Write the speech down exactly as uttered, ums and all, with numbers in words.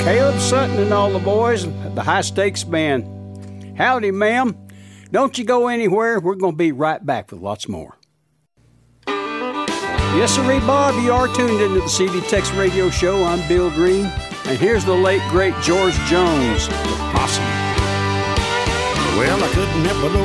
Caleb Sutton and all the boys at the High Stakes Band. Howdy, ma'am. Don't you go anywhere. We're going to be right back with lots more. Yes, sirree, Bob, you are tuned into the C D Tex Radio Show. I'm Bill Green, and here's the late, great George Jones, the Possum. Well, I couldn't help but